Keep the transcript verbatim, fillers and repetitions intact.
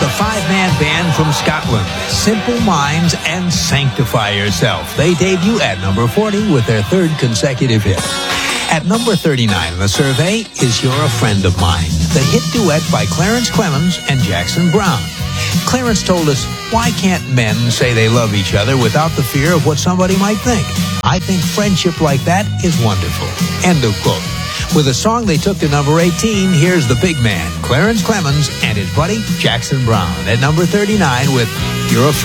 the five-man band from Scotland, Simple Minds and Sanctify Yourself. They debut at number forty with their third consecutive hit. At number thirty-nine in the survey is You're a Friend of Mine, the hit duet by Clarence Clemons and Jackson Browne. Clarence told us, why can't men say they love each other without the fear of what somebody might think? I think friendship like that is wonderful. End of quote. With a song they took to number eighteen, here's the big man, Clarence Clemons, and his buddy, Jackson Browne, at number thirty-nine with You're a Friend.